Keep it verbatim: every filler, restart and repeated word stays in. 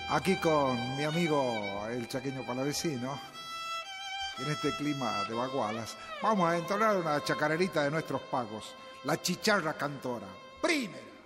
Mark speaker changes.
Speaker 1: Aquí con mi amigo el chaqueño palavecino, en este clima de bagualas, vamos a entonar una chacarerita de nuestros pagos, la chicharra cantora. Primera.